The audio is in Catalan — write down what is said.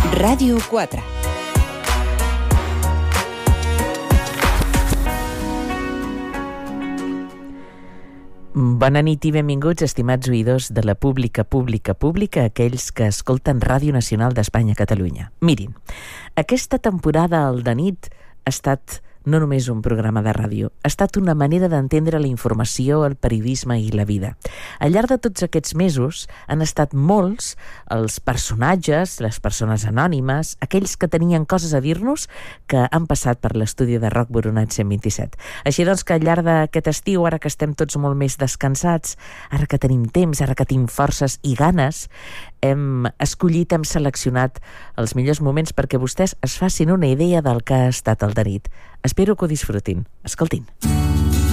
Ràdio 4. Bona nit i benvinguts, estimats oïdors de la pública, aquells que escolten Ràdio Nacional d'Espanya a Catalunya. Mirin, aquesta temporada al de nit ha estat no només un programa de ràdio, ha estat una manera d'entendre la informació, el periodisme i la vida. Al llarg de tots aquests mesos han estat molts els personatges, les persones anònimes, aquells que tenien coses a dir-nos que han passat per l'estudi de Roc Boronat 127. Així doncs que al llarg d'aquest estiu, ara que estem tots molt més descansats, ara que tenim temps, ara que tenim forces i ganes, hem escollit, hem seleccionat els millors moments perquè vostès es facin una idea del que ha estat el de nit. Espero que ho disfrutin. Escoltin.